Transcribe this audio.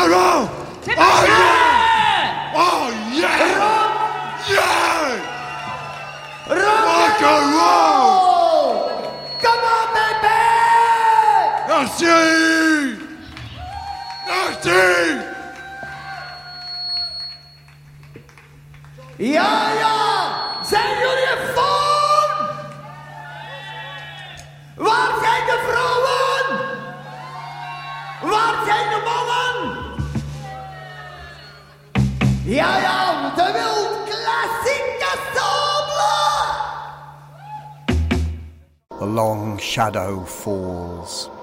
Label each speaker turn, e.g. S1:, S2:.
S1: roll! Oh yeah! Oh yeah! Yeah! Rock and roll!
S2: Come on, baby!
S1: Merci! Merci!
S2: Ja, zijn jullie een phone? Waar zijn de vrouwen? Waar zijn de mannen? Ja, de wild klassieke ensemble!
S3: The long shadow falls.